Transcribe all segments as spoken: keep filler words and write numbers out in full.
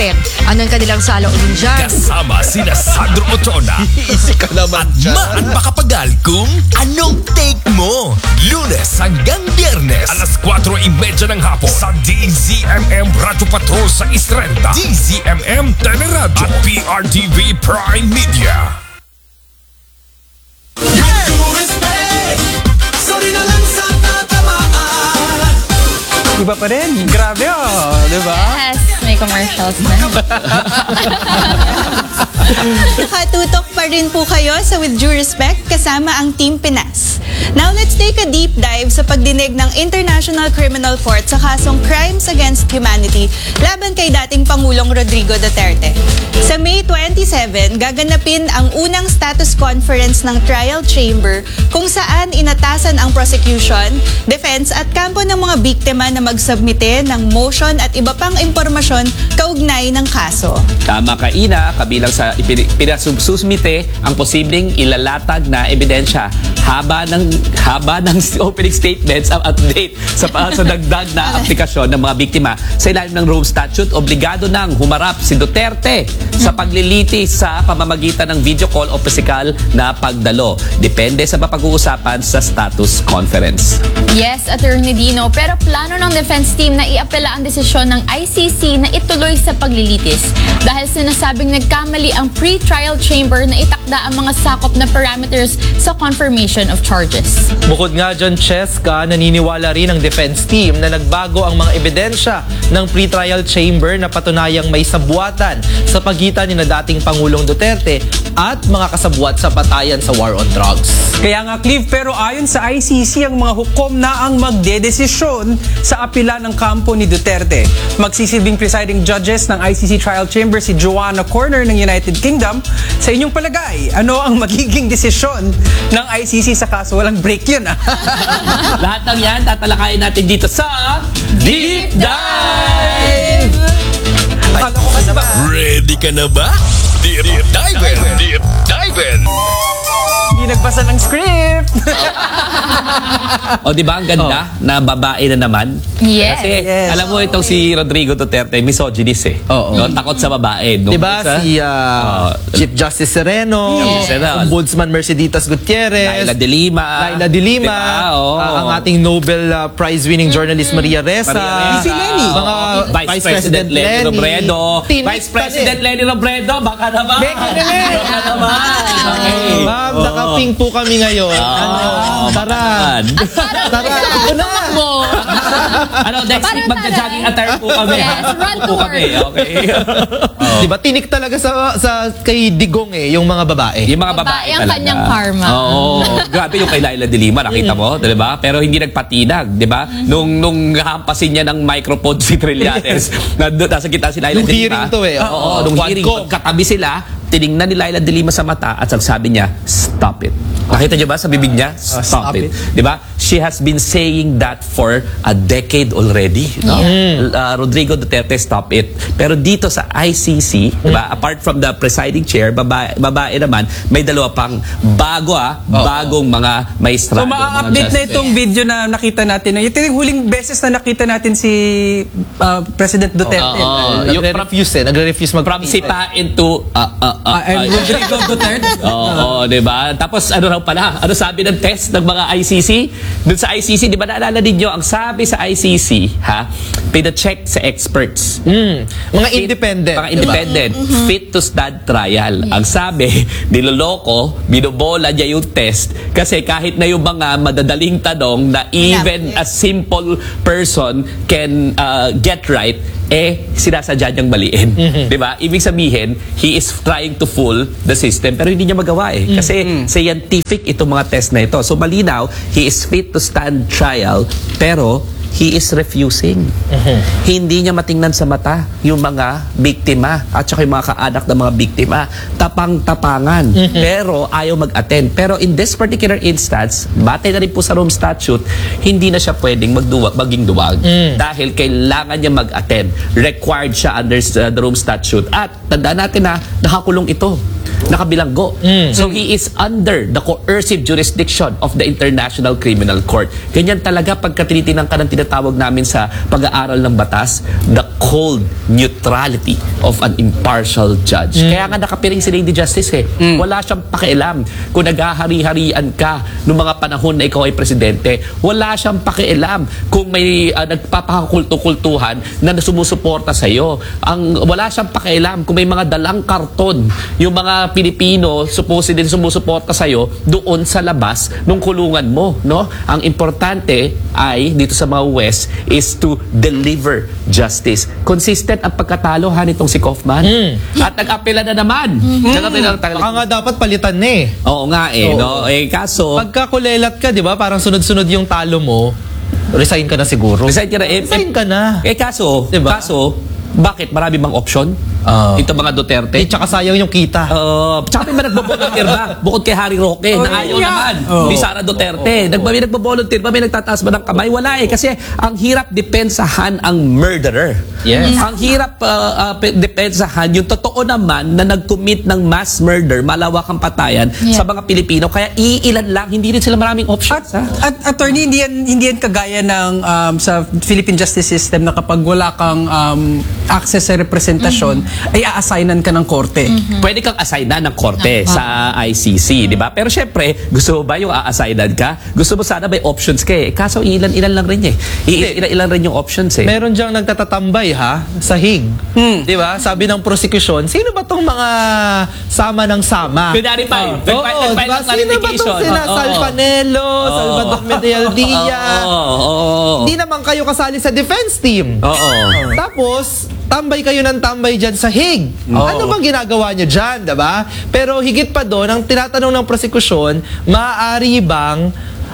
natin. Ano ang kanilang saloobin dyan? Kasama sina Sandro Otona Easy ka naman at dyan. Maan Makapagal kung Anong Take Mo? Lunes hanggang Biyernes alas kwatro y media ng hapon sa D Z M M Radio Patrol sa Istrenta, D Z M M Teleradio at P R T V Prime Media. Iba pa rin. Grabe oh, di ba? Yes, may commercials na. Nakatutok pa rin po kayo sa With Due Respect kasama ang Team Pinas. Now let's take a deep dive sa pagdinig ng International Criminal Court sa kasong Crimes Against Humanity laban kay dating Pangulong Rodrigo Duterte. Sa May twenty-seven, gaganapin ang unang status conference ng trial chamber kung saan inatasan ang prosecution, defense at kampo ng mga biktima na magsubmite ng motion at iba pang impormasyon kaugnay ng kaso. Tama ka, Ina, kabilang sa pinasususmite ang posibleng ilalatag na ebidensya haba ng haba ng opening statements at update sa, sa dagdag na aplikasyon ng mga biktima. Sa ilalim ng Rome Statute, obligado nang humarap si Duterte sa paglilitis sa pamamagitan ng video call o physical na pagdalo. Depende sa mapag-uusapan sa status conference. Yes, Attorney Dino, pero plano ng defense team na iapela ang desisyon ng I C C na ituloy sa paglilitis dahil sinasabing nagkamali ang pre-trial chamber na itakda ang mga sakop na parameters sa confirmation of charges. Bukod nga dyan, Cheska, naniniwala rin ang defense team na nagbago ang mga ebidensya ng pre-trial chamber na patunayang may sabuatan sa pagitan ni na dating Pangulong Duterte at mga kasabwat sa patayan sa war on drugs. Kaya nga, Clive, pero ayon sa I C C, ang mga hukom na ang magdedesisyon sa apela ng kampo ni Duterte. Magsisilbing presiding judges ng I C C Trial Chamber si Joanna Corner ng United Kingdom. Sa inyong palagay, ano ang magiging desisyon ng I C C sa kaso? Walang break yun, ah. Lahat ng yan, tatalakayin natin dito sa Deep Dive! Akala ko kasi ba? Ready ka na ba? Deep Dive! Deep Dive! Hindi nagbasa ng script. O di ba ang ganda na babae na naman? Yes. Kasi Yes. alam mo itong si Rodrigo Duterte, misogynist eh. Oo. No, takot sa babae. Nung Diba isa, si uh, Oh. Chief Justice Sereno, Yes. Ombudsman Merceditas Gutierrez, Laila de Lima. Laila de Lima, Diba? Oo. uh, ang ating Nobel uh, Prize-winning journalist Maria Ressa, Maria Ressa. Si Lenny. mga Vice, Vice President, President Lenny Lenny. Robredo. Tinik Vice pa President rin. Lenny Robredo, baka naman. Beka naman. Baka naman. Okay. Ma'am, naka-pink po kami ngayon. ano, tara. Tara, Tara. mo. Ano, next week Parang magja-jogging attire po kami. Yes, ha? run to po kami, work. okay. Diba, tinik talaga sa sa kay Digong eh, yung mga babae. Yung mga babae, Babae ang talaga. kanyang karma. Oo. Grabe yung kay Laila de Lima, nakita mo, di ba? Pero hindi nagpatinag, di ba? Nung nung hampasin niya ng microphone si Trillanes, nandun, nasa kita si Laila Nung de Lima. hearing to eh. Oo, Oo, nung quad hearing, com. magkatabi sila, tinignan ni Laila de Lima sa mata at sabi niya, stop it. Nakita niyo ba sa bibig niya? Stop, stop it. it. Di ba? She has been saying that for a decade already. No? Uh, Rodrigo Duterte, stop it. Pero dito sa I C C, di ba? Apart from the presiding chair, babae, babae naman, may dalawa pang bago ah, bagong mga maestrado. So, ma-update na itong video na nakita natin. Ito yung huling beses na nakita natin si uh, President Duterte. Oo. Uh, nagre-refuse eh, nagre-refuse mag- From sipain to uh, uh, uh, Ah, and uh, Rodrigo Duterte. Oo, di ba? Tapos ano raw pala, ano sabi ng test ng mga I C C? Doon sa I C C, di ba naalala ninyo, ang sabi sa I C C, ha? Pina-check sa experts. Mm, mga Fit- independent. Mga independent. Fit to stand trial. Ang sabi, niloloko, binobola niya yung test kasi kahit na yung mga madadaling tanong na even a simple person can uh, get right, eh, sinasadya niyang maliin. Di ba? Ibig sabihin, he is trying to fool the system pero hindi niya magawa eh. Kasi scientific itong mga test na ito. So malinaw, he is fit to stand trial pero he is refusing. Uh-huh. Hindi niya matingnan sa mata yung mga biktima at saka yung mga kaanak ng mga biktima. Tapang-tapangan. Uh-huh. Pero ayaw mag-attend. Pero in this particular instance, batay na rin po sa Rome Statute, hindi na siya pwedeng magduwa, maging duwag. Uh-huh. Dahil kailangan niya mag-attend. Required siya under uh, the Rome Statute. At tandaan natin na nakakulong ito. Nakabilanggo. Mm. So he is under the coercive jurisdiction of the International Criminal Court. Ganyan talaga pagka tinitingnan ka ng tinatawag namin sa pag-aaral ng batas, the cold neutrality of an impartial judge. Kaya nga nakapiring si Lady Justice eh. Wala siyang pakialam kung naghahari-harian ka noong mga panahon na ikaw ay presidente. Wala siyang pakialam kung may uh, nagpapakulto-kultuhan na sumusuporta sa iyo. Ang wala siyang pakialam kung may mga dalang karton yung mga Pilipino supposedly sumusuporta sa iyo doon sa labas ng kulungan mo, no? Ang importante ay dito sa mga West is to deliver justice. Consistent ang pagkatalo ha nitong si Kaufman. Mm. At nag-apela na naman. Mm. Baka nga dapat palitan na eh. Oo nga eh, Oo. no? Eh kaso Pagka kulelat ka, di ba? Parang sunod-sunod yung talo mo, resign ka na siguro. resign ka na eh, Resign ka na. eh kaso, Diba? kaso bakit marami bang option? Ah. Ito mga Duterte. Eh, tsaka sayang yung kita. Uh, tsaka may nagbo-volunteer ba? Bukod kay Harry Roque, na ayaw naman. Ni Sara Duterte. Nag may nagbo-volunteer ba? May nagtataas ba ng kamay? Wala eh. Kasi ang hirap depensahan ang murderer. Yes. Ang hirap uh, uh, depensahan yung totoo naman na nag-commit ng mass murder, malawakang patayan Yeah. sa mga Pilipino. Kaya iilan lang, hindi rin sila maraming options. At, ha? at attorney, hindi yan, hindi yan kagaya ng um, sa Philippine Justice System na kapag wala kang um, access sa representasyon, ay a-assignan ka ng korte. Pwede kang assignan ng korte sa I C C, di ba? Pero syempre, gusto mo ba yung a-assignan ka? Gusto mo sana may options ka eh. Kaso ilan-ilan lang rin eh. Ilan-ilan rin yung options eh. Meron diyang nagtatatambay ha, sa Hig. Di ba? Sabi ng prosecution, sino ba tong mga sama ng sama? Pinarify. Oo, Nag-file diba? ng Sino ba clarification. itong sina Oo. Sal Panelo, Salvador Medel Dia? Oo, oo. Hindi naman kayo kasali sa defense team. Oo. Tapos, tambay kayo ng tambay dyan sa Hig. Ano bang ginagawa nyo dyan, diba? Pero higit pa doon, ang tinatanong ng prosecution, maaari bang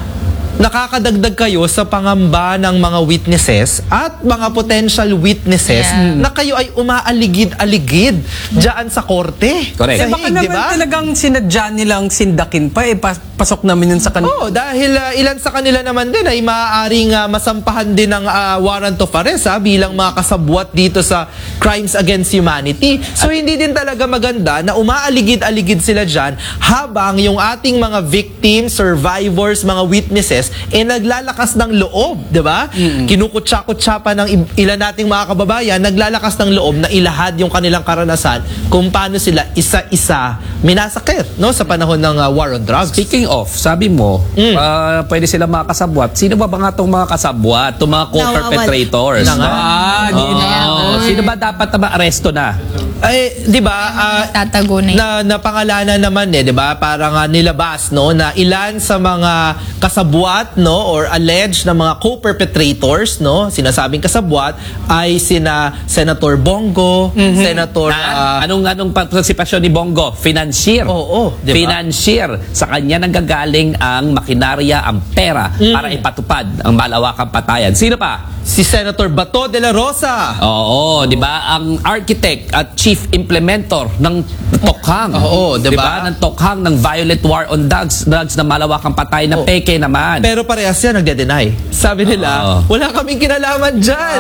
nakakadagdag kayo sa pangamba ng mga witnesses at mga potential witnesses Yeah. na kayo ay umaaligid-aligid dyan sa korte. Correct. Sa Eh baka Hig, naman diba? talagang sinadya nilang sindakin pa, eh, pas- pasok namin yun sa kanila. Oo, dahil uh, ilan sa kanila naman din ay maaaring uh, masampahan din ng uh, warrant of arrest ha, bilang mga kasabwat dito sa crimes against humanity. So hindi din talaga maganda na umaaligid-aligid sila dyan habang yung ating mga victims, survivors, mga witnesses eh naglalakas ng loob, di ba? Kinukutsa-kutsa pa ng i- ilan nating mga kababayan, naglalakas ng loob na ilahad yung kanilang karanasan kung paano sila isa-isa minasakit no, sa panahon ng uh, war on drugs. Speaking of, sabi mo, Mm. ah, pwede sila mga kasabwat. Sino ba ba nga itong mga kasabwat? Itong mga co-perpetrators? Na nga. Ah, di na. Sino ba dapat na ma-aresto na? Ay, 'di ba? ah, Tatago na yun. na napangalanan naman eh, 'di ba? Parang uh, nilabas no na ilan sa mga kasabwat no or alleged na mga co-perpetrators no, sinasabing kasabwat ay sina Senator Bongo, Senator Na, ah, anong anong partisipasyon ni Bongo? Financier. Oo, di ba? Financier. Sa kanya nanggagaling ang makinarya, ang pera para ipatupad ang malawakang patayan. Sino pa? si Senator Bato de la Rosa. Oo, 'di ba? Ang architect at chief implementor ng tokhang. Oo, 'di ba? Ng tokhang ng violent war on drugs, drugs na malawakang patay na Oo. peke naman. Pero parehas yan nagde-deny. Sabi nila, Oo. wala kaming kinalaman dyan.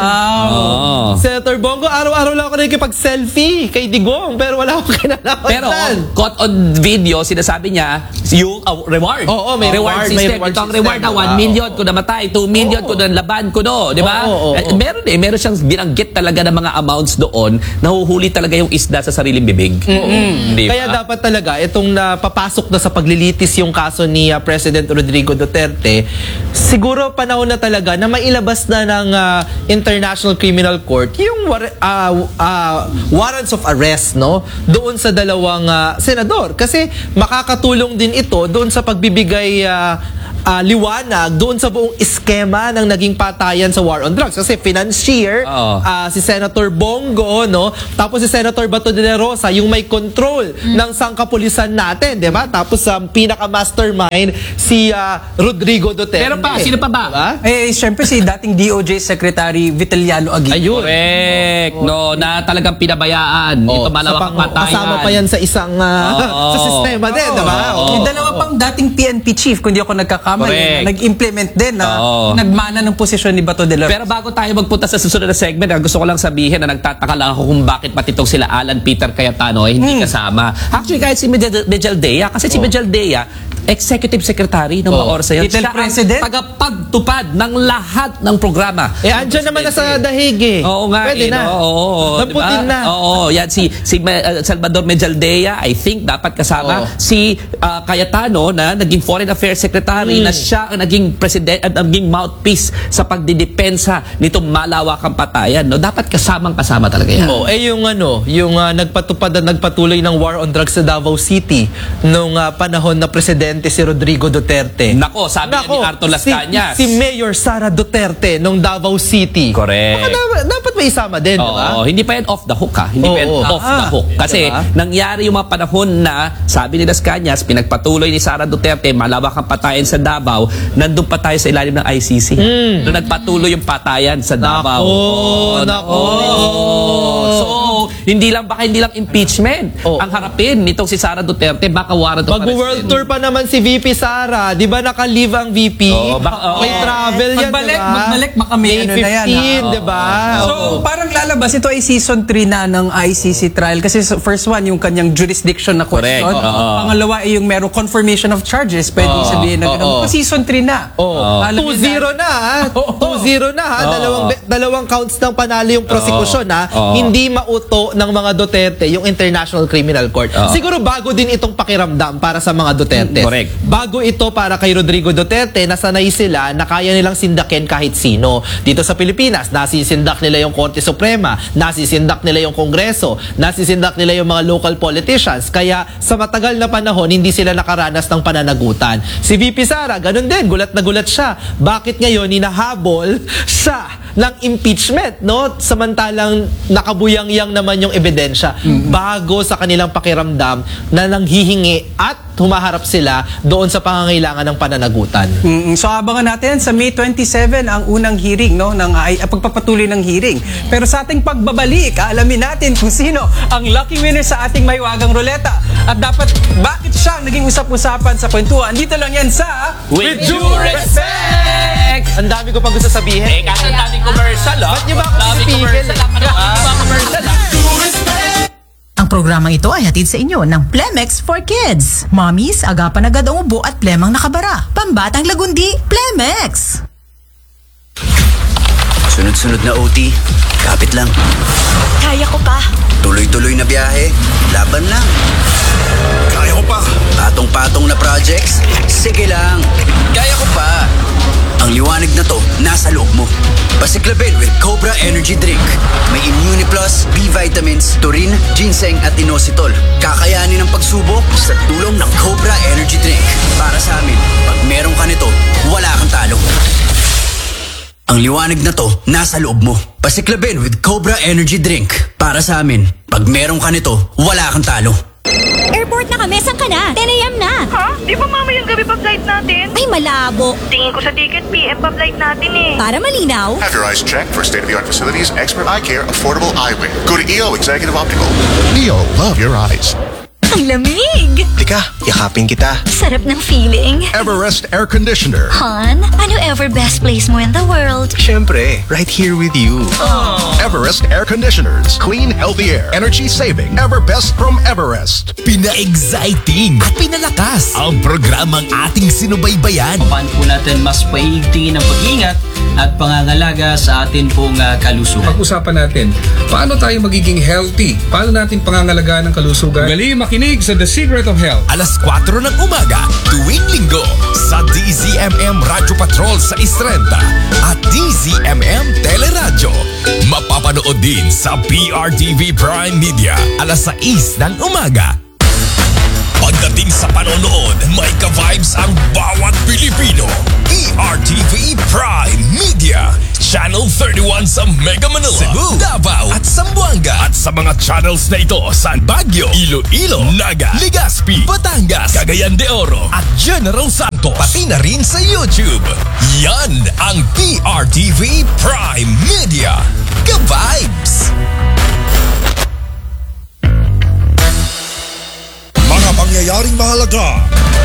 Oo. Senator Bongo, araw-araw lang ako nakikipag-selfie kay Digong, pero wala akong kinalaman Pero dyan. caught on video, sinasabi niya yung uh, reward. Oo, may reward, may system. reward Ito ang system. reward na one Ah, million oo. kung namatay, two million kung laban ko no, di ba? Oo, oo, Eh, oo. meron eh, meron siyang binanggit talaga ng mga amounts doon, nahuhuli talaga yung isda sa sariling bibig. Di ba? Kaya dapat talaga itong napapasok na sa paglilitis yung kaso ni uh, President Rodrigo Duterte, siguro panahon na talaga na mailabas na ng uh, International Criminal Court yung war- uh, uh, warrants of arrest no doon sa dalawang uh, senador kasi makakatulong din ito doon sa pagbibigay uh, uh, liwanag doon sa buong eskema ng naging patayan sa war on drugs kasi financier Oo. uh, si Senator Bongo no tapos si Senator Bato de la Rosa yung may control ng sangkapulisan natin, 'di ba? Tapos ang pinaka-mastermind si uh, Rodrigo Duterte. Meron pa, sino pa ba? Diba? Eh, syempre si dating D O J Secretary Vitaliano Aguirre. Ayun. Correct. No, na talagang pinabayaan. Oh, Ito malawakang sa pang- patayan. Kasama pa yan sa isang uh, Oo. sa sistema din, 'di ba? Oo. Yung dalawa pang dating P N P chief, kung di ako nagkakamali, Correct. nag-implement din na Oo. nagmana ng posisyon ni Bato de la Rosa. Pero bago tayo magpunta sa susunod na segment, ah, gusto ko lang sabihin na nagtataka lang ako kung bakit pati itong sila Alan Peter Cayetano ay hindi kasama. Actually, kahit si Medel Medel Dea, kasi si Medel Dea, executive secretary ng mga Oh. oras na yan. Little Siya ang president? tagapagtupad ng lahat ng programa. Eh, andyan naman na sa dahig eh. Oo nga. Pwede eh, na. no? Oo, Naputin diba? na. Oo, yan si si uh, Salvador Mejaldea, I think dapat kasama. Oo. Si uh, Cayetano na naging Foreign Affairs Secretary Hmm. na siya ang naging president at naging mouthpiece sa pagdidepensa nitong malawakang patayan. No, dapat kasamang-kasama talaga yan. Oh, eh yung ano, yung uh, nagpatupad at nagpatuloy ng war on drugs sa Davao City nung uh, panahon na presidente si Rodrigo Duterte. Nako, sabi nga ni Arthur Las si, Cañas. si Mayor Sara Duterte nung Davao City. Correct. Baka dapat, dapat may isama din, di ba? Oo, hindi pa yan off the hook ha. Hindi Oo, pa yan oo. off the Ah, hook. Kasi diba? nangyari yung mga panahon na sabi ni Las Cañas, pinagpatuloy ni Sara Duterte, malawak ang patayan sa Davao, nandun pa tayo sa ilalim ng I C C. Nung nagpatuloy yung patayan sa Davao. Nako, Oo, nako. So, hindi lang, baka hindi lang impeachment Oo. ang harapin nitong si Sara Duterte, baka warrant of Mag-world arrest. tour pa naman si V P Sara. Di ba naka-leave ang V P? Oo, baka- oo. May travel yan, Magbalik, di ba? magbalik, baka may May ano na yan, fifteen, ha? di ba? So, Oo. parang lalabas, ito ay season three na ng I C C trial. Kasi sa first one, yung kanyang jurisdiction na Correct, question. oo. Pangalawa ay yung merong confirmation of charges. Pwede Oo, sabihin na oo. ganun. Season three na. Oh, Alamin two zero na ha. Oo. two zero na ha. Dalawang be- dalawang counts ng panalo yung prosecution ha. Oo. Hindi mauto ng mga Duterte yung International Criminal Court. Oo. Siguro bago din itong pakiramdam para sa mga Duterte. Correct. Bago ito para kay Rodrigo Duterte, nasanay sila na kaya nilang sindakin kahit sino. Dito sa Pilipinas, nasisindak nila yung Korte Suprema, nasisindak nila yung Kongreso, nasisindak nila yung mga local politicians. Kaya sa matagal na panahon, hindi sila nakaranas ng pananagutan. Si V P Sara, ganun din, gulat na gulat siya. Bakit ngayon hinahabol siya ng impeachment, no? Samantalang nakabuyang-yang naman yung ebidensya bago sa kanilang pakiramdam na nanghihingi at humaharap sila doon sa pangangailangan ng pananagutan. Mm, so abangan natin sa May twenty-seven ang unang hearing no ng ay, pagpapatuloy ng hearing. Pero sa ating pagbabalik, alamin natin kung sino ang lucky winner sa ating Maywagang Ruleta. At dapat bakit siya naging usap-usapan sa kwentuhan. Dito lang yan sa With due respect! Ang dami ko pang gusto sabihin. Eh, kasi ang daming commercial, oh. Ba't niyo ba ako Daming pinipigil? commercial, ah. Ano, hindi ba commercial, ah? Ang programang ito ay hatid sa inyo ng Plemex for Kids. Mommies, agapan agad ang ubo at plemang nakabara. Pambatang lagundi, Plemex! Sunod-sunod na O T, kapit lang. Kaya ko pa. Tuloy-tuloy na biyahe, laban lang. Kaya ko pa. Patong-patong na projects, sige lang. Kaya ko pa. Ang liwanag na to, nasa loob mo. Pasiklabin with Cobra Energy Drink. May Immune Plus, B vitamins, taurine, ginseng at inositol. Kakayanin ang pagsubok sa tulong ng Cobra Energy Drink. Para sa amin, pag meron ka nito, wala kang talo. Ang liwanag na to, nasa loob mo. Pasiklabin with Cobra Energy Drink. Para sa amin, pag meron ka nito, wala kang talo. Airport na kami, saan ka na? ten a m na. Ha? Di ba mamayang gabi pa flight natin? Ay, malabo. Tingin ko sa ticket, P M pa flight natin eh. Para malinaw. Have your eyes checked for state-of-the-art facilities, expert eye care, affordable eyewear. Go to E O Executive Optical. E O, love your eyes. Ang lamig! Tika, yakapin kita. Sarap ng feeling. Everest Air Conditioner. Han, ano ever best place mo in the world? Siyempre, right here with you. Everest Air Conditioners. Clean, healthy air. Energy saving. Ever best from Everest. Pina-exciting at pinalakas ang programang ating sinubaybayan. Paano po natin mas paigtingin ang pag-ingat at pangangalaga sa atin pong uh, kalusugan. Pag-usapan natin, paano tayo magiging healthy? Paano natin pangangalagaan ng kalusugan? Gali, makinig sa The Secret of Health. Alas kwatro ng umaga, tuwing linggo, sa D Z M M Radio Patrol sa Istrenta at D Z M M Teleradyo. Mapapanood din sa P R T V Prime Media, alas sais ng umaga. Pagdating sa panonood, may ka-vibes ang bawat Pilipino. P R T V Prime Media, Channel thirty-one sa Mega Manila, Cebu, Davao at Zamboanga. At sa mga channels na ito sa Baguio, Iloilo, Naga, Legazpi, Batangas, Cagayan de Oro at General Santos. Pati na rin sa YouTube. Yan ang P R T V Prime Media. Ka-vibes! Mga pangyayaring mahalaga.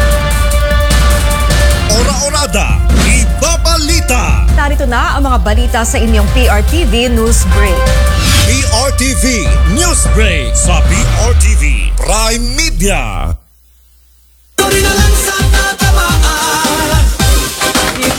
Ora-orada, ibabalita. Narito na ang mga balita sa inyong P R T V News Break. P R T V News Break sa P R T V Prime Media. Tuloy na lang sa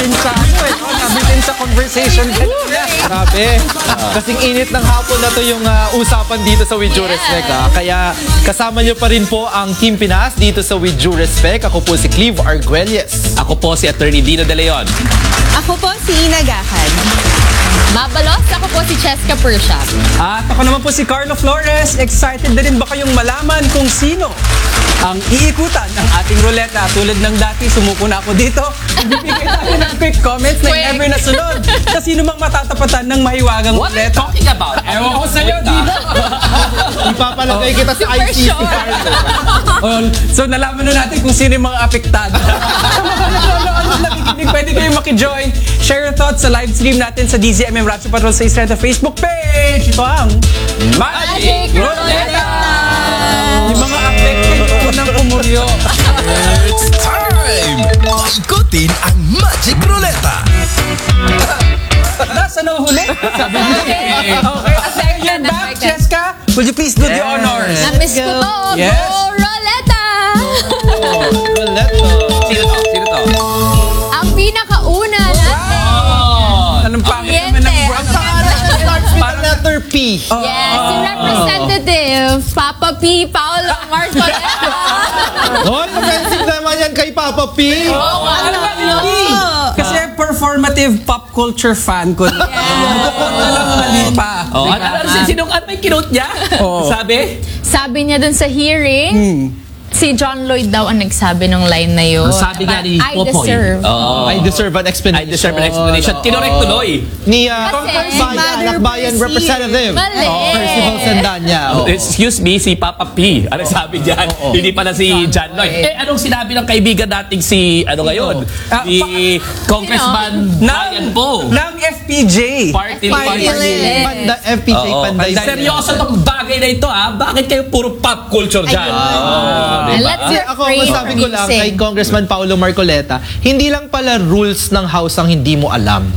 natin sa ano eh, no? Nabitin sa conversation. Grabe. Kasing init ng hapon na to yung uh, usapan dito sa With Due Respect. Ah. Kaya kasama niyo pa rin po ang Team Pinas dito sa With Due Respect. Ako po si Cleve Arguelles. Ako po si Attorney Dino De Leon. Ako po si Ina Gahan. Mabalos, ako po si Cheska Persha. At ako naman po si Carlo Flores. Excited na rin ba kayong malaman kung sino ang iikutan ng ating ruleta? Tulad ng dati, sumuko na ako dito. Bibigyan tayo ng quick comments na never nasunod sa sino mang matatapatan ng mahiwagang What are you ruleta. talking about? Ewan ko sa'yo, Dino. Ipapalagay kita sa I C C. So nalaman na natin kung sino yung mga apektado. Sa mga nanonood na nakikinig, pwede kayong makijoin. Share your thoughts sa live stream natin sa D Z M M Radyo Patrol sa Estrada Facebook page. Ito ang Magic Ruleta! Yung mga affected ko ng umuryo. It's time! Paikutin ang Magic Ruleta! Nasa na huli? Sabi niyo. Okay, at dahil you're back, Cheska, would you please do the honors? Namiss ko to. Yes. Go, Roleta! Sino to? Sino to? Ang pinakauna natin. Anong pangit naman ng Oriente. brand? Starts with the letter P. Yes, si Representative Papa P. Paolo Marcoleta. Hoy, offensive naman yan kay Papa P. Oh, Ano ba hindi? Kasi performative pop culture fan ko. Bukod na lang mali pa. Oh, ano, ano, sinong, ano may kinote niya? Oo. Sabi? Sabi niya dun sa hearing, Hmm. si John Lloyd daw ang nagsabi ng line na yun. Ang sabi nga ni I Popoy. deserve. Oh. I deserve an explanation. I deserve an explanation. Kinorek tuloy. Ni uh, Kasi- Bayan, Akbayan Representative. Mali. Oh, Percival Sandanya. Oh. Excuse me, si Papa P. Ano sabi diyan? Hindi pala si John Lloyd. Eh, anong sinabi ng kaibigan nating si, ano ngayon? Ah, Si Congressman Brian Poe. Ng F P J. Party Party Party. list. Panda, F P J Oo. Panday. Seryoso tong bagay na ito, ha? Bakit kayo puro pop culture dyan? Oh, And diba? let's Kasi refrain ako, masabi from ko lang using. kay Congressman Paolo Marcoleta, hindi lang pala rules ng House ang hindi mo alam.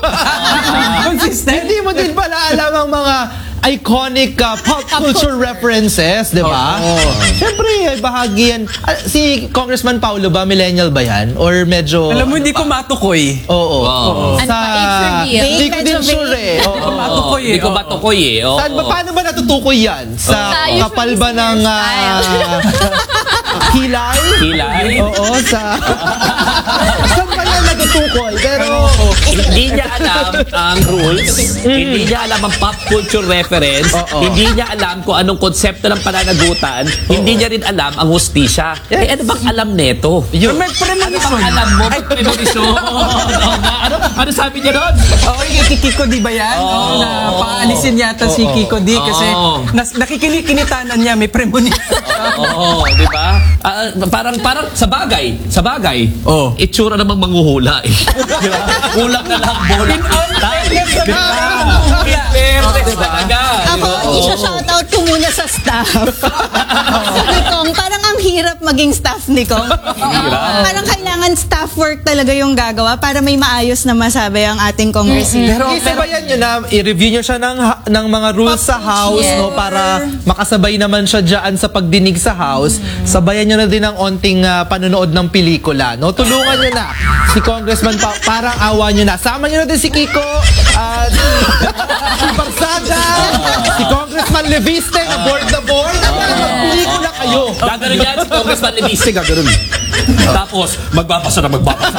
Consistent. Hindi mo din pala alam ang mga iconic uh, pop culture references, di ba? Siyempre, eh, bahagi yan. Ah, si Congressman Paulo ba, millennial ba yan? Or medyo... Alam mo, hindi ko matukoy. Oo. Oo. Ano ba, age reveal? Hindi ko din Medyo sure eh. Oo. Matukoy eh. Hindi ko matukoy eh. Oo. Saan ba, paano ba natutukoy yan? Sa Sa kapal ba usually ng... senior ah, hilay? Hilay? Oo, sa... Saan ba yan natutukoy? Pero... Hindi niya alam ang rules, hindi niya alam ang pop culture reference, Oo. hindi niya alam kung anong konsepto ng pananagutan, hindi niya rin alam ang hustisya. Eh, ano bang alam neto? Yun. May Ano premonition. bang alam mo? May premonition? ano, ano sabi niya doon? Oo, yung kay Kiko Di ba yan? Oo, na paalisin yata si Kiko Di kasi Oo. nas, nakikinikitanan niya, may premonition. Oo, di ba? Ah, parang parang sa bagay, sa bagay. Oo. Itsura namang manghuhula eh. Di ba? Kulang na lang bola. In all fairness Di ba? naman. In fairness talaga. di Ako, ba? isa-shoutout ko muna sa staff. Sabi kong, parang ang hirap maging staff ni Kong. Parang kailangan staff work talaga yung gagawa para may maayos na masabi ang ating congressman. Pero sabayan nyo na, i-review nyo siya ng, ha- ng mga rules sa House, Yes. no, para makasabay naman siya dyan sa pagdinig sa House. Sabayan nyo na din ang onting ah, panonood ng pelikula. No? Tulungan nyo na si Congressman, pa- parang awa nyo na. Sama nyo na din si Kiko, at si Barsada, si Congressman Leviste, na board na board. Para mag-pelikula kayo. Gaganon yan si Congressman Leviste, gaganon. Tapos, magbabasa na magbabasa.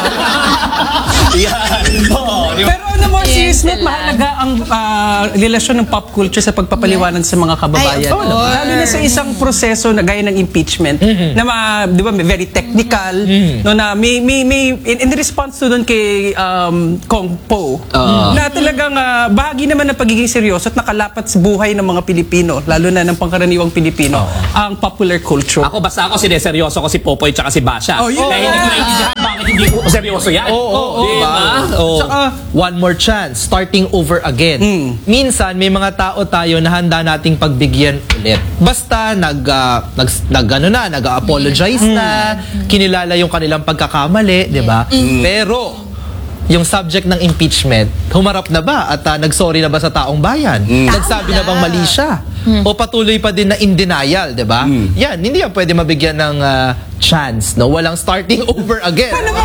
Yan. Oh, di ba? Pero ano more serious note, mahalaga ang ah, relasyon ng pop culture sa pagpapaliwanag sa mga kababayan. Ay, of course. Lalo na sa isang proseso na gaya ng impeachment, na ma, di ba, may very technical, no, na may, may, may, in, in response to doon kay um, Kong Po, na talagang ah, bahagi naman ng pagiging seryoso at nakalapat sa buhay ng mga Pilipino, lalo na ng pangkaraniwang Pilipino, ang popular culture. Ako, basta ako sineseryoso ko si Popoy tsaka si Basha. Oh, yun Kaya hindi ko na. naiintindihan bakit hindi ko seryoso yan. Oo, oo, oo. Di ba? Oo. Tsaka, one more chance, starting over again. Minsan, may mga tao tayo na handa nating pagbigyan ulit. Basta nag, ah, nag, nag ano na, nag-apologize na, kinilala yung kanilang pagkakamali, di ba? Pero, yung subject ng impeachment, humarap na ba at ah, nagsorry na ba sa taong bayan? Nagsabi na bang mali siya? O patuloy pa din na in denial, di ba? Yan, hindi yan pwede mabigyan ng ah, chance, no? Walang starting over again. Paano ba naman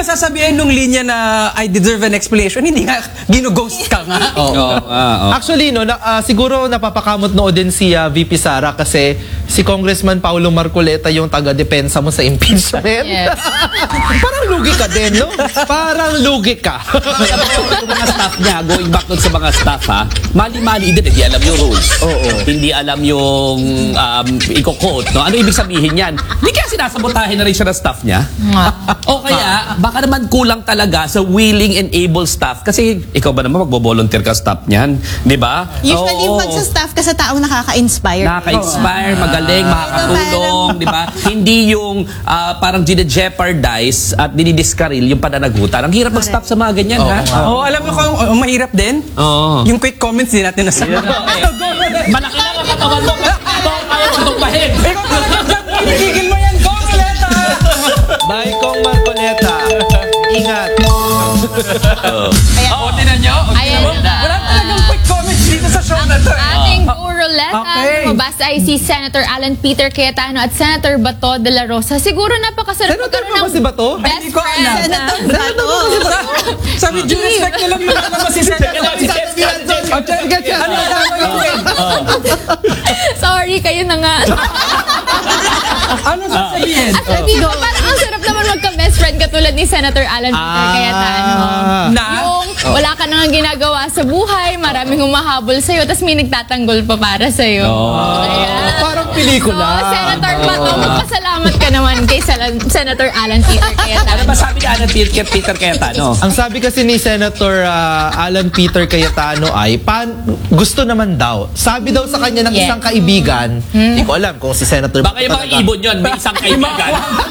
ba sasabihin nung linya na I deserve an explanation? Hindi nga, ginughost ka nga. Oo. Oo, ah, oo. Actually, no, na, ah, siguro napapakamot noo din si ah, V P Sara kasi si Congressman Paulo Marcoleta yung taga-depensa mo sa impeachment. Yes. Parang lugi ka din, no? Parang lugi ka. Kaya ba yung mga staff niya, going back dun sa mga staff ha, mali-mali din, hindi alam yung rules. Oo. Hindi alam yung um, i-quote, no? Ano ibig sabihin yan? Hindi kaya sinasabotahin na rin siya ng staff niya? O kaya, baka naman kulang talaga sa willing and able staff. Kasi ikaw ba naman magbo-volunteer ka staff niyan? Di ba? Usually, Oo. pag sa staff ka sa taong nakaka-inspire. Nakaka-inspire, magaling, makakatulong, di ba? Hindi yung ah, parang gine-jeopardize at dinidiskaril yung pananagutan. Ang hirap mag-stop sa mga ganyan, ha? Oo, alam mo kung oh, mahirap din? Oo. Yung quick comments din natin nasa. Malaki lang ang katawan mo. Ito kayo tumbahin. Tigil mo yan, Kong Marcoleta! Bye, Kong Marcoleta. Ingat. Oo, tinan nyo. Ayan na. Wala talagang quick comments dito sa show na to. eh. Ating Go Roulette, Okay. lumabas ay si Senator Alan Peter Cayetano at Senator Bato de la Rosa. Siguro napakasarap Senator magkaroon pa ba si Bato? Ay, best hindi ko friend. alam. Senator Bato. Sabi, due respect na lang yung naman si Senator. O, check it. Ano ang gagawin? Sorry, kayo na nga. Ano sasabihin? At hindi ko, parang ang sarap naman magka-best friend katulad ni Senator Alan Peter Cayetano. Na? Yung wala ka nang ginagawa sa buhay, maraming humahabol sa'yo, tapos may nagtatanggol pa para sa'yo. Ayan. Parang pelikula. So, Senator Bato, magpasalamat ka naman kay Sal- Senator Alan Peter Cayetano. Ano ba sabi ni Alan Peter, Peter Cayetano? Ang sabi kasi ni Senator ah, Alan Peter Cayetano ay pan, gusto naman daw. Sabi daw sa kanya ng Yeah. isang kaibigan, hindi ko alam kung si Senator Baka yung mga talaga. ibon yun, may isang kaibigan.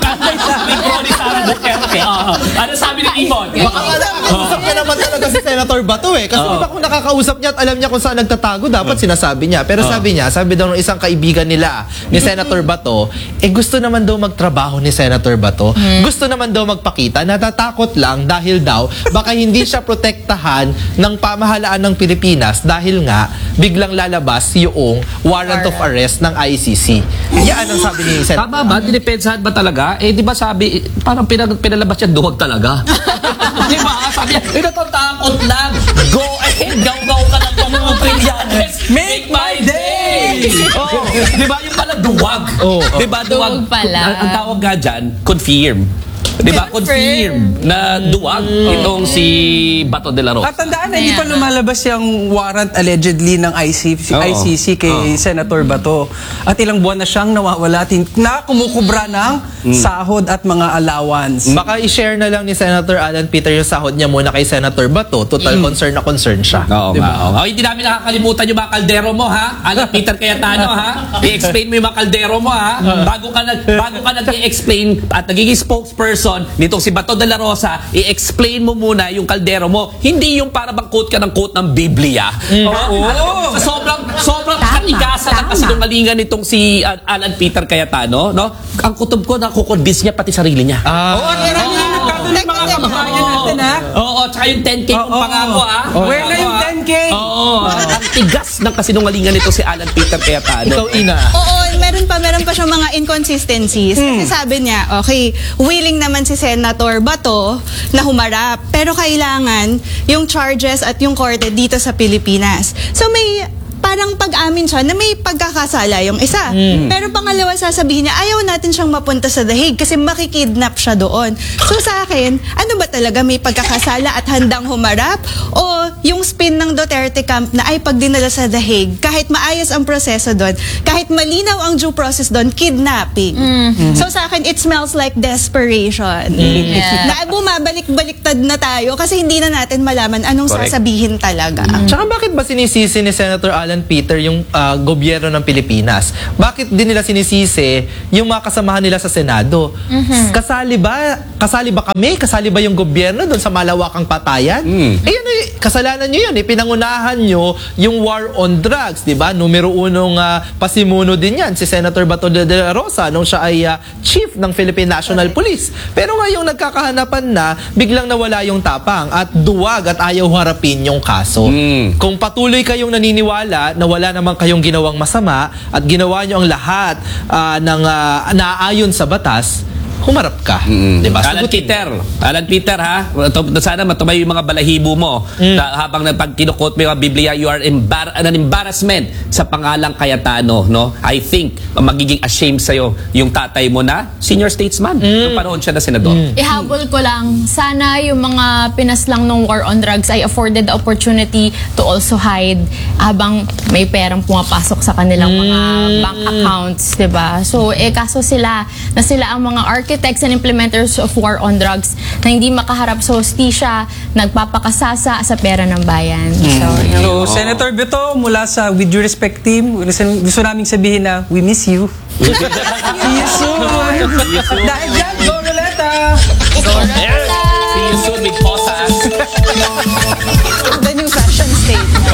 May pro ni Sara Duterte. Oo. Ano sabi ng ibon? Baka alam, kausap niya naman talaga si Senator Bato eh. Kasi Oo. diba kung nakakausap niya at alam niya kung saan nagtatago, dapat sinasabi niya. Pero sabi niya, sabi daw ng isang kaibigan nila, ni Senator Bato, eh gusto naman daw magtrabaho ni Senator Bato. Gusto naman daw magpakita, natatakot lang dahil daw, baka hindi siya protektahan ng pamahalaan ng Pilipinas dahil nga, biglang lalabas yung warrant of arrest ng I C C. Yan ang sabi ni Senator. Tama ba? Dinipensahan ba talaga? Eh, di ba sabi, parang pinag pinalabas yan, duhog talaga. Di ba? Sabi niya, eh, natatakot lang. Go ahead, gaw-gaw ka lang kung mga Trillanes. Make my day! Oh, di ba? Yung pala duwag. Oh. Di ba? Duwag. Duwag pala. Ang, ang tawag nga dyan, confirm. Di ba? Confirm na duwag itong si Bato de la Rosa. At tandaan na, hindi pa lumalabas yung warrant allegedly ng I C C, Oo. I C C kay Senator Bato. At ilang buwan na siyang nawawala, tin- na kumukubra ng sahod at mga allowance. Baka i-share na lang ni Senator Alan Peter yung sahod niya muna kay Senator Bato. Total concern na concern siya. Oo Diba? nga. oo nga. Oh, hindi namin nakakalimutan yung mga kaldero mo, ha? Alam, Peter Cayetano, ha? I-explain mo yung mga kaldero mo, ha? Bago ka nag bago ka nag-i-explain at nagiging spokesperson nitong si Bato de la Rosa, i-explain mo muna yung kaldero mo. Hindi yung para bang quote ka ng quote ng Biblia. Oo. Alam mo, sa sobrang sobrang katigasan at kasinungalingan nitong si uh, Alan Peter Cayetano, no? Ang kutob ko, nakukonvince niya pati sarili niya. Ah. Oo, at marami na nagkatuloy mga kababayan natin, ha? Oo, tsaka yung ten K kung Oo. pangako, ha? Where na yung ten K? Oo. Ang tigas ng kasinungalingan nito si Alan Peter Cayetano. Ikaw, Ina. Oo, meron pa, meron pa siyang mga inconsistencies. Kasi sabi niya, okay, willing naman si Senator Bato na humarap. Pero kailangan yung charges at yung korte dito sa Pilipinas. So may parang pag-amin siya na may pagkakasala yung isa. Pero pangalawa, sasabihin niya, ayaw natin siyang mapunta sa The Hague kasi makikidnap siya doon. So sa akin, ano ba talaga, may pagkakasala at handang humarap? O yung spin ng Duterte camp na ay pag dinala sa The Hague, kahit maayos ang proseso doon, kahit malinaw ang due process doon, kidnapping. So sa akin, it smells like desperation. Yeah. Na bumabalik-baliktad na tayo kasi hindi na natin malaman anong Correct. sasabihin talaga. Tsaka bakit ba sinisisi ni Senator Alan Peter yung ah, gobyerno ng Pilipinas? Bakit din nila sinisisi yung mga kasamahan nila sa Senado? Kasali ba? Kasali ba kami? Kasali ba yung gobyerno doon sa malawakang patayan? Eh yun, eh, kasalanan nyo yun. Eh. Pinangunahan nyo yung war on drugs, di ba? Numero unong ah, pasimuno din yan, si Senator Bato de la Rosa nung siya ay ah, chief ng Philippine National Police. Pero ngayong nagkakahanapan na, biglang nawala yung tapang at duwag at ayaw harapin yung kaso. Kung patuloy kayong naniniwala na wala naman kayong ginawang masama at ginawa nyo ang lahat ah, ng ah, naaayon sa batas, humarap ka. Mm. Diba? Alan Sagutin. Peter, Alan Peter ha, Ito- sana matumay yung mga balahibo mo. Na, habang na, pag kinukot mo yung mga Biblia, you are embar- an embarrassment sa pangalang Cayetano. No? I think magiging ashamed sa'yo yung tatay mo na senior statesman. Nung panahon siya na senador. Ihabol ko lang, sana yung mga pinaslang ng war on drugs ay afforded the opportunity to also hide habang may perang pumapasok sa kanilang mga bank accounts, diba? So, eh, kaso sila, na sila ang mga architects and implementers of war on drugs na hindi makaharap sa hostisya, nagpapakasasa sa pera ng bayan. So, So, Senator Beto, mula sa With Due Respect team, gusto, gusto namin sabihin na we miss you. See you soon. Dahil dyan, go Roleta! See you soon, big posas. The new fashion statement.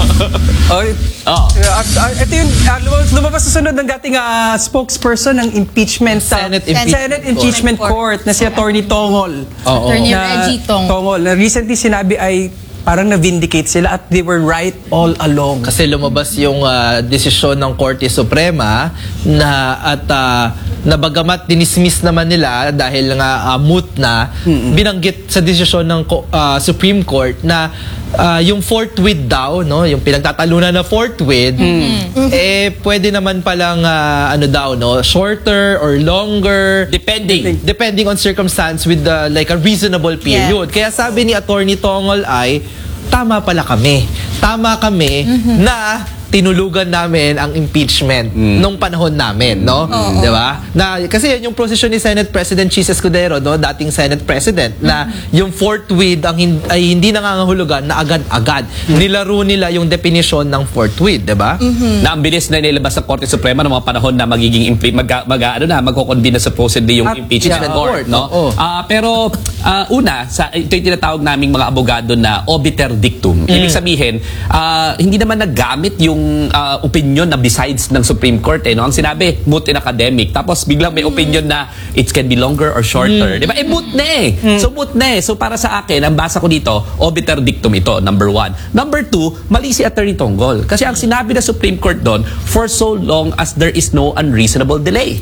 Oh, Oh. uh, uh, ito yung uh, lumabas, lumabas sa sunod ng dating uh, spokesperson ng impeachment uh, Senate Senate Impeachment Impeachment Court na si Attorney Tongol. Oo. Attorney Na- Reggie Tong. Tongol. Na recently sinabi ay parang na-vindicate sila at they were right all along. Kasi lumabas yung ah, desisyon ng Korte Suprema na at ah, nabagamat dinismiss naman nila dahil nga ah, moot na, binanggit sa desisyon ng ko- ah, Supreme Court na ah, yung forthwith daw, no, yung pinagtatalunan na forthwith, eh pwede naman palang ah, ano daw, no, shorter or longer, Depending. depending on circumstance with the, like a reasonable period. Kaya sabi ni Attorney Tongol ay tama pala kami. Tama kami na tinulugan namin ang impeachment nung panahon namin, no? 'Di ba? Na kasi yan yung position ni Senate President Chis Escudero, no, dating Senate President, na yung forthwith ang hin- ay hindi nangangahulugan na agad-agad. Nilaro nila yung definition ng forthwith, 'di ba? Na ang bilis na nilabas ng Korte Suprema ng mga panahon na magiging impli- mag, mag, ano na magko-convene na supposedly yung At- impeachment yeah, court, no? oo. Ah, pero ah, una, sa ito yung tinatawag naming mga abogado na obiter dictum. Ibig sabihin, ah, hindi naman nagamit yung ah, opinion na besides ng Supreme Court, eh, no? Ang sinabi, moot in academic. Tapos biglang may opinion na it can be longer or shorter. Di ba? Eh, moot na eh. So, moot na eh. So, para sa akin, ang basa ko dito, obiter dictum ito, number one. Number two, mali si Attorney Tongol. Kasi ang sinabi ng Supreme Court doon, for so long as there is no unreasonable delay.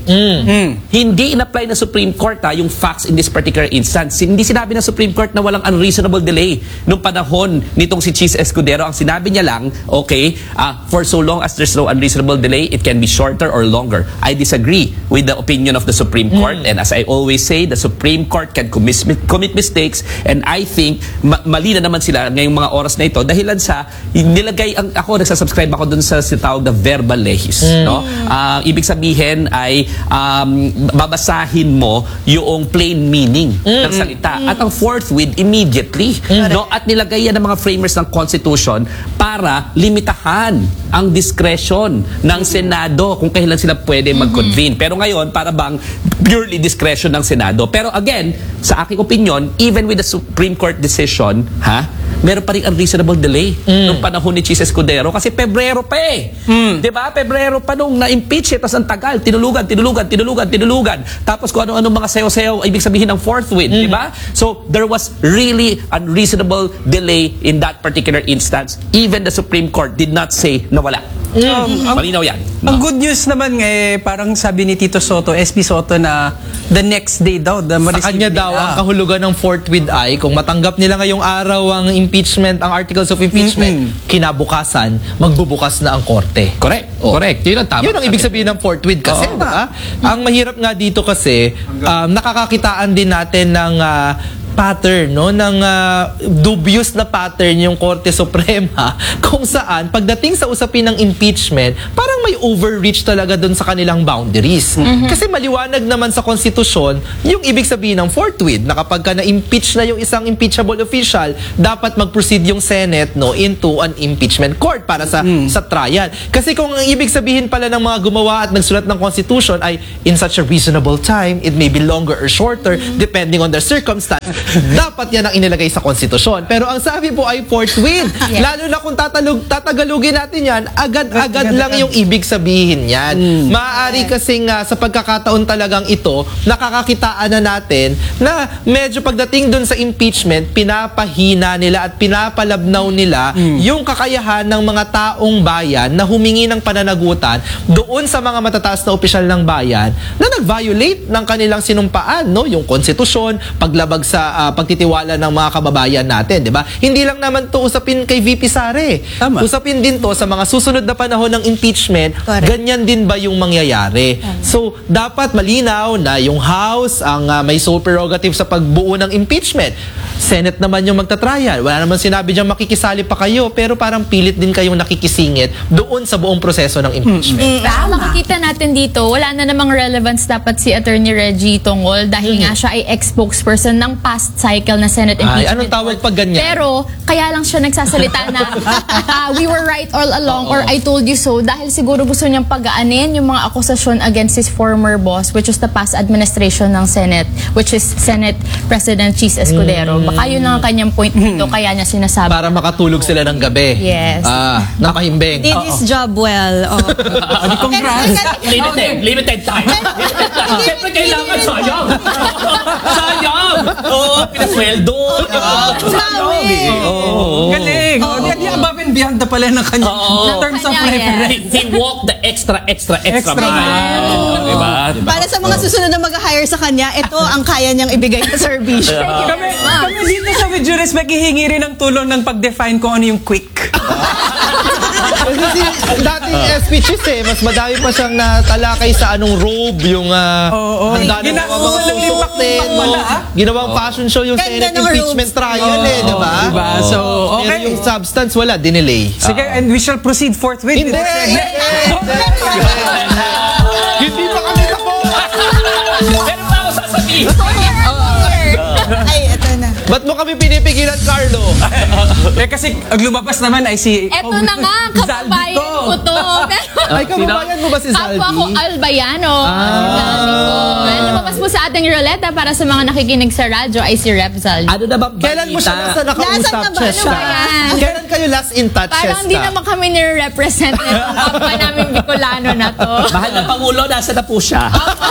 Hindi in-apply ng Supreme Court ha, yung facts in this particular instance. Hindi sinabi ng Supreme Court na walang unreasonable delay. Nung panahon nitong si Chis Escudero, ang sinabi niya lang, okay, uh, for so long as there's no unreasonable delay, it can be shorter or longer. I disagree with the opinion of the Supreme Court. And as I always say, the Supreme Court can commit, commit mistakes. And I think, ma- mali na naman sila ngayong mga oras na ito dahilan sa, nilagay, ang, ako, nagsasubscribe ako dun sa sitawag na verbal lehis. No? Uh, ibig sabihin ay, um, babasahin mo yung plain meaning ng salita. At ang forthwith, immediately. No? At nilagay yan ng mga framers ng Constitution para limitahan ang discretion ng Senado kung kailan sila pwede mag-convene. Pero ngayon, para bang purely discretion ng Senado. Pero again, sa aking opinion, even with the Supreme Court decision, ha, meron pa rin unreasonable delay nung panahon ni Chis Escudero kasi Pebrero pa eh. Di ba? Pebrero pa nung na-impeach eh, tapos ang tagal, tinulugan, tinulugan, tinulugan, tinulugan. Tapos kung ano-ano mga sayo-sayo, ibig sabihin ng forthwith, di ba? So, there was really unreasonable delay in that particular instance. Even the Supreme Court did not say na wala. Um, ang, Malinaw yan. ang good news naman eh, parang sabi ni Tito Soto, S P Soto na the next day daw, the Sa kanya daw, ang kahulugan ng forthwith ay, kung matanggap nila ngayong araw ang impeachment, ang articles of impeachment, kinabukasan, magbubukas na ang korte. Correct. Oh. Correct. Yun ang tama. Yun ang ibig sabihin ng forthwith kasi, Oo. diba? Ang mahirap nga dito kasi, um, nakakakitaan din natin ng ah, pattern, no, ng ah, dubious na pattern yung Korte Suprema kung saan pagdating sa usapin ng impeachment, parang may overreach talaga doon sa kanilang boundaries. Kasi maliwanag naman sa konstitusyon yung ibig sabihin ng forthwith na kapag ka na-impeach na yung isang impeachable official, dapat mag-proceed yung Senate, no, into an impeachment court para sa sa trial. Kasi kung ang ibig sabihin pala ng mga gumawa at nagsulat ng constitution ay in such a reasonable time, it may be longer or shorter depending on the circumstance. dapat yan ang inilagay sa konstitusyon. Pero ang sabi po ay forthwith. Yes. Lalo na kung tatalog, tatagalugin natin yan, agad-agad lang yung ibig sabihin yan. Mm. Maaari kasing uh, sa pagkakataon talagang ito, nakakakitaan na natin na medyo pagdating dun sa impeachment, pinapahina nila at pinapalabnaw nila mm. yung kakayahan ng mga taong bayan na humingi ng pananagutan doon sa mga matataas na opisyal ng bayan na nag-violate ng kanilang sinumpaan, no? Yung konstitusyon, paglabag sa uh, pagtitiwala ng mga kababayan natin, di ba? Hindi lang naman to usapin kay V P Sare. Tama. Usapin din to sa mga susunod na panahon ng impeachment. Correct. Ganyan din ba yung mangyayari? Tama. So, dapat malinaw na yung House ang uh, may sole prerogative sa pagbuo ng impeachment. Senate naman yung magtatrial. Wala naman sinabi dyan makikisali pa kayo, pero parang pilit din kayong nakikisingit doon sa buong proseso ng impeachment. Mm, makikita natin dito, wala na namang relevance dapat si Attorney Reggie Tongol dahil Mm. nga siya ay ex-spokesperson ng past cycle na Senate Ay, impeachment. anong tawag pag ganyan? Pero, kaya lang siya nagsasalita na ah, we were right all along or I told you so dahil siguro gusto niyang pagaanin yung mga akusasyon against his former boss which was the past administration ng Senate, which is Senate President Cheese Escudero. Baka yun ang kanyang point dito, kaya niya sinasabi. Para makatulog sila ng gabi. Yes. Ah, napahimbing. Did his job well. Oh. Congrats. Limited, limited time. Siyempre kailangan sayang. Sayang. Oo, pinasweldo. Oo. Galing. Oh, di, di above and beyond na pala ng kanya. In terms of Kanya, reference. He walked the extra, extra, extra, Extra mile. mile. Diba? Para sa mga susunod na mag-hire sa kanya, ito ang kaya niyang ibigay na service. Kami, kami dito sa With Due Respect, hihingi rin ng tulong ng pag-define kung ano yung quick. Kasi si dating S P Cheese eh, mas madami pa siyang natalakay sa anong robe, yung uh, Oo. handa ng Gina- mga mga walang susuotin. impact pala, ah. Ginawang fashion show yung Ganda Senate ng impeachment robes. trial eh, di ba? Diba? So, Pero okay. yung substance wala, dinelay. Sige, and we shall proceed forthwith. Hindi! Hindi! Hindi pa kami tapos! Meron pa ako sasabihin. Ay, ito na. Ba't mo kami pinipigilan, Carlo? Eh kasi ang lumabas naman ay si... Eto na nga, kababayan ko to. Pero, Ay, kababayan mo ba si Zaldi? kapwa ko Albayano. Ah. Ang lumabas mo sa ating ruleta para sa mga nakikinig sa radyo ay si Rep Zaldi. Ano na ba Kailan mo siya nasa nakausap, Nasaan na ba? Cheska? Ano ba yan? Kailan kayo last in touch, Parang hindi Cheska? naman kami nire-represent nitong kapwa namin Bicolano na to. Mahal na Pangulo, nasa na po siya.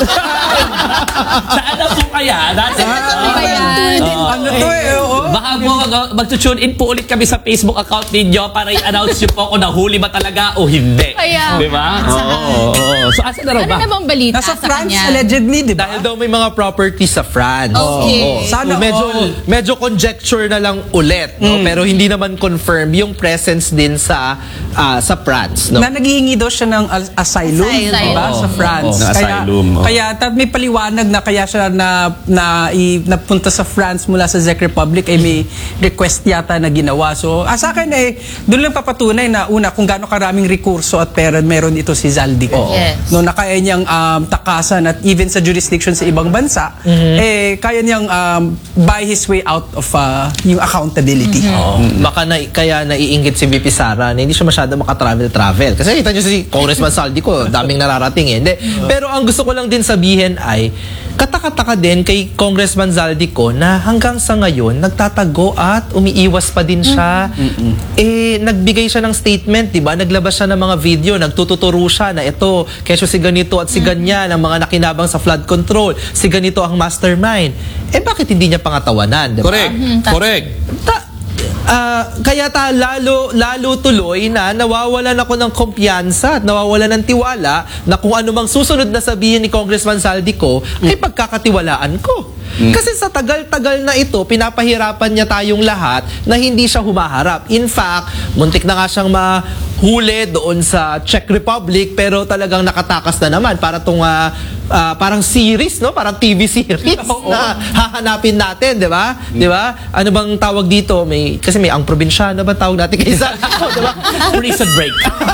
Saan na po kaya? Nasa Ano ba yan? Ano to eh, oo. Baka po mag- mag-tune in po ulit kami sa Facebook account ninyo para i-announce nyo po kung nahuli ba talaga o hindi. Kaya, Di ba? Oo. oo. So, asa na raw ano ba? na bang balita Nasa sa France, kanya? allegedly, di ba? Dahil daw may mga properties sa France. Okay. Oo. Sana So, medyo, all. medyo conjecture na lang ulit, no? Pero hindi naman confirm yung presence din sa ah, sa France, no? Na naghihingi daw siya ng as- asylum, Asylum. diba, Oo, sa France. oo, na kaya, asylum, oo. kaya tat may paliwanag na kaya siya na, na i, napunta sa France mula sa Czech Republic ay may request yata na ginawa. So, ah, sa akin eh, doon lang papatunay na una kung gaano karaming rekurso at pera meron ito si Zaldi. Yes. No, na kaya niyang um, takasan at even sa jurisdiction sa ibang bansa, eh, kaya niyang um, buy his way out of uh, yung accountability. Oo. Baka na, kaya naiinggit si V P Sara na hindi siya masyado makatravel-travel. Kasi kita nyo si Congressman Saldi ko, daming nararating eh. Hindi. Pero ang gusto ko lang din sabihin ay, katakataka din kay Congressman Zaldi ko na hanggang sa ngayon, nagtatago at umiiwas pa din siya. Eh, nagbigay siya ng statement, di ba? Naglabas siya ng mga video, nagtututuro siya na ito, kesyo si ganito at si ganyan, ang mga nakinabang sa flood control, si ganito ang mastermind. Eh, bakit hindi niya pangatawanan, di ba? Correct. Correct. Ta- ah, kaya ta lalo lalo tuloy na nawawalan ako ng kumpiyansa at nawawalan ng tiwala na kung ano mang susunod na sabihin ni Congressman Saldico ay pagkakatiwalaan ko. Kasi sa tagal-tagal na ito, pinapahirapan niya tayong lahat na hindi siya humaharap. In fact, muntik na nga siyang mahuli doon sa Czech Republic pero talagang nakatakas na naman para tong ah, ah, parang series, no? Parang T V series na hahanapin natin, 'di ba? 'Di ba? Ano bang tawag dito? May kasi may ang probinsyano ba tawag natin kay Saldico, 'di ba? Prison break.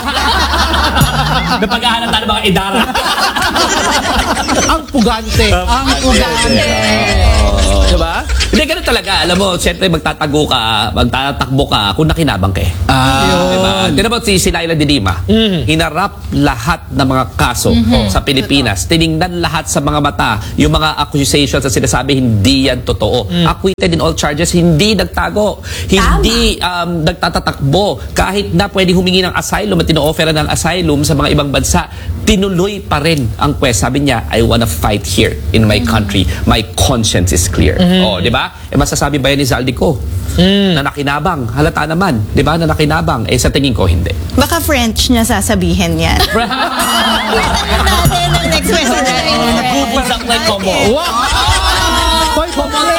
May pag-ahanap tayo ng mga idara. Ang pugante. Ang pugante. Diba? Hindi, ganun talaga. Alam mo, siyempre magtatago ka, magtatakbo ka kung nakinabang ka eh. Ah. Diba? Tinan mo si Sinaila de Lima, hinarap lahat ng mga kaso sa Pilipinas. Tiningnan lahat sa mga mata yung mga accusations na sinasabi hindi yan totoo. Acquitted in all charges, hindi nagtago. Hindi um, nagtatatakbo. Kahit na pwede humingi ng asylum at tino-offer ng asylum sa mga ibang bansa, tinuloy pa rin ang quest. Sabi niya, I wanna fight here in my country. My conscience is clear. Oh, di ba? Eh, masasabi ba yan ni Zaldico? Na nakinabang. Halata naman. Di ba? Na nakinabang. Eh, sa tingin ko, hindi. Baka French niya sasabihin yan. Natin ang next question. Nagpupusak na yung combo. Wow! Hoy, kumare!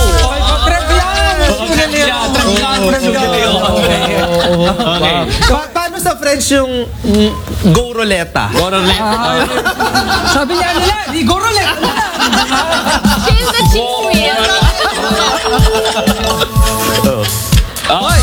Okay. Pa- paano sa French yung mm, go roleta? Go roleta. Sabi niya nila, di go roulette. She's the chick queen. Okay.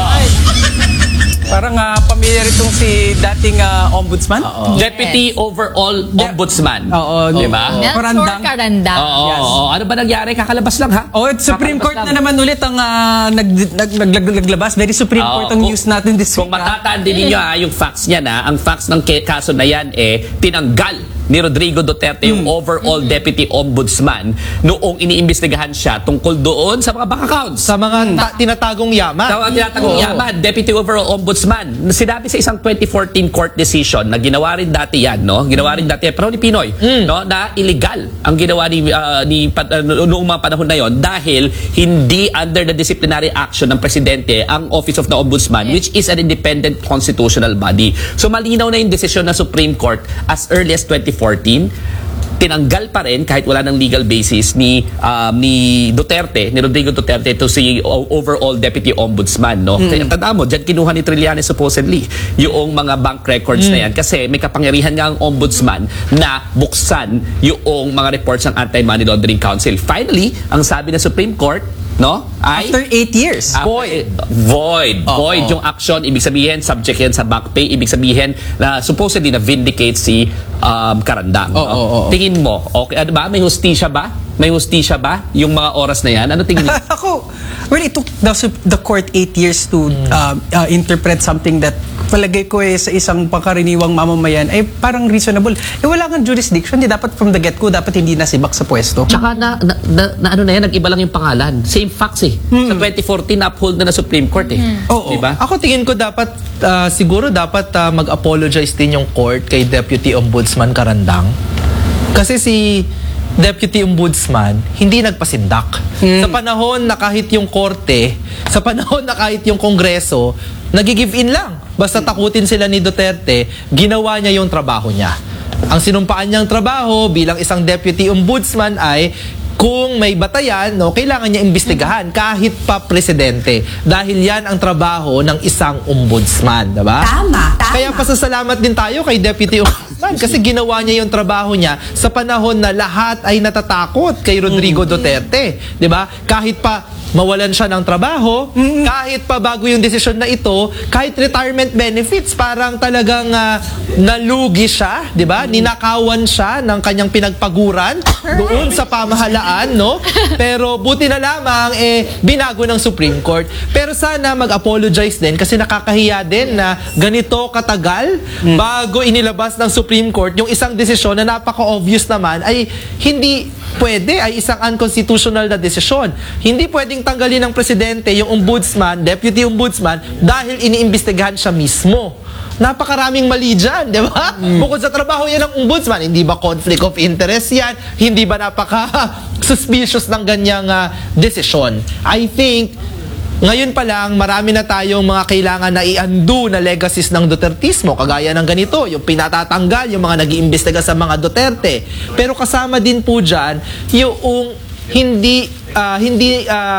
Parang uh, pamilyar itong si dating uh, ombudsman. Deputy Overall Ombudsman. Oo, di ba? Melchor Carandang. Oo, Yes. oo. Ano ba nangyari? Kakalabas lang, ha? Oh, it's Supreme Court Kakalabas na lang. naman ulit ang uh, nag, nag, nag, nag, naglabas. Very Supreme Oo, Court ang kung- news natin this Kung week. ah. matatandaan ninyo ha, yung facts niya na, ang facts ng ke- kaso na yan eh, tinanggal ni Rodrigo Duterte yung overall deputy ombudsman noong iniimbestigahan siya tungkol doon sa mga bank accounts. Sa mga ta- tinatagong yaman. Tawag tinatagong Oo. yaman, Deputy Overall Ombudsman. Sinabi sa isang twenty fourteen court decision na ginawa rin dati yan, no? Ginawa rin dati, pero ni Pinoy, no? Na illegal ang ginawa ni, uh, ni pat- uh, noong mga panahon na yon dahil hindi under the disciplinary action ng presidente ang Office of the Ombudsman, which is an independent constitutional body. So malinaw na yung desisyon ng Supreme Court as early as twenty fourteen. Tinanggal pa rin kahit wala ng legal basis ni um, ni Duterte, ni Rodrigo Duterte to si o- overall deputy ombudsman, no? Mm. Tandaan mo, diyan kinuha ni Trillanes supposedly yung mga bank records Mm. na yan kasi may kapangyarihan nga ang ombudsman na buksan yung mga reports ng Anti-Money Laundering Council. Finally, ang sabi ng Supreme Court, no? Ay After eight years. void. Void. Oh, Void oh. yung action. Ibig sabihin, subject yan sa back pay. Ibig sabihin na supposedly na vindicate si um, Carandang. Oh, no? oh, oh. Tingin mo, okay, ano ba? May hustisya ba? May hustisya ba yung mga oras na yan? Ano tingin mo? Ako, well, it took the, sup- the court eight years to um, uh, interpret something that palagay ko eh, sa isang pangkaraniwang mamamayan ay parang reasonable. Eh wala kang jurisdiction, di dapat from the get-go, dapat hindi nasibak sa pwesto. Tsaka na, na, na, na ano na yan, nag-iba lang yung pangalan. Same facts eh. Sa twenty fourteen, na-uphold na na Supreme Court eh. Oo. Diba? Ako tingin ko dapat, ah, siguro dapat ah, mag-apologize din yung court kay Deputy Ombudsman Carandang. Kasi si Deputy Ombudsman, hindi nagpasindak. Sa panahon na kahit yung korte, sa panahon na kahit yung kongreso, nag-give in lang. Basta takutin sila ni Duterte, ginawa niya yung trabaho niya. Ang sinumpaan niyang trabaho bilang isang Deputy Ombudsman ay kung may batayan, no, kailangan niya imbestigahan kahit pa presidente. Dahil yan ang trabaho ng isang ombudsman, diba? Tama, tama. Kaya pasasalamat din tayo kay Deputy Ombudsman kasi ginawa niya yung trabaho niya sa panahon na lahat ay natatakot kay Rodrigo Duterte. Diba? Kahit pa mawalan siya ng trabaho, kahit pa bago yung desisyon na ito, kahit retirement benefits, parang talagang uh, nalugi siya, di ba? Ninakawan siya ng kanyang pinagpaguran doon sa pamahalaan, no? Pero buti na lamang, eh, binago ng Supreme Court. Pero sana mag-apologize din kasi nakakahiya din na ganito katagal bago inilabas ng Supreme Court yung isang desisyon na napaka-obvious naman ay hindi pwede, ay isang unconstitutional na desisyon. Hindi pwedeng tanggalin ng presidente yung ombudsman, deputy ombudsman, dahil iniimbestigahan siya mismo. Napakaraming mali dyan, di ba? Bukod sa trabaho yan ng ombudsman, hindi ba conflict of interest yan? Hindi ba napaka-suspicious ng ganyang uh, desisyon? I think, ngayon pa lang, marami na tayong mga kailangan na i-undo na legacies ng Dutertismo, kagaya ng ganito, yung pinatatanggal, yung mga nag-iimbestiga sa mga Duterte. Pero kasama din po dyan, yung hindi, uh, hindi, uh,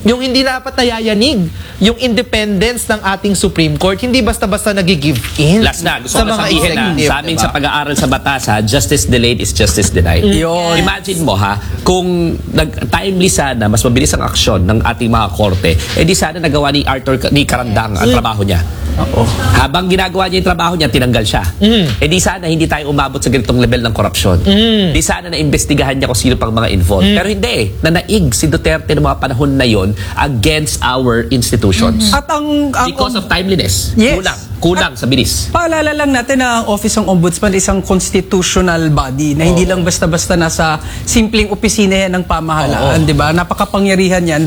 yung hindi dapat nayayanig, yung independence ng ating Supreme Court, hindi basta-basta nag-give in. Last na, gusto sa ko na mga sabihin na executive, sa amin diba? sa pag-aaral sa batas ha, justice delayed is justice denied. Yun. Imagine mo ha, kung nag-timely sana, mas mabilis ang aksyon ng ating mga korte, eh di sana nagawa ni Arthur, ni Karandang ang trabaho niya. Oo. Habang ginagawa niya yung trabaho niya, tinanggal siya. Mm. Eh di sana hindi tayo umabot sa ganitong level ng korupsyon. Mm. Di sana na-imbestigahan niya kung sino pang mga involved. Mm. Pero hindi eh, nanaig si Duterte ng mga panahon na yon against our institutions. At ang, ang Because of timeliness. Yes. Kulang. Kulang sa bilis. Paalala lang natin na ang Office ng Ombudsman isang constitutional body na hindi lang basta-basta nasa simpleng opisina yan ng pamahalaan, di ba? Napakapangyarihan yan.